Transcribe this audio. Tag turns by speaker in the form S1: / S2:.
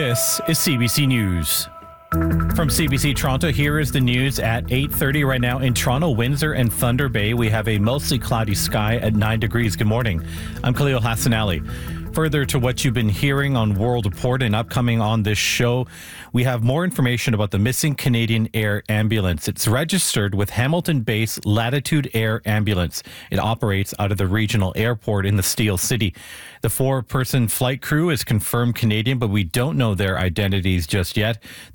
S1: This is CBC News. From CBC Toronto, here is the news at 8:30 right now. In Toronto, Windsor and Thunder Bay, we have a mostly cloudy sky at 9 degrees. Good morning. I'm Khalil Hassanali. Further to what you've been hearing on World Report and upcoming on this show, we have more information about the missing Canadian Air ambulance. It's registered with Hamilton-based Latitude Air Ambulance. It operates out of the regional airport in the Steel City. The 4-person flight crew is confirmed Canadian, but we don't know their identities just yet.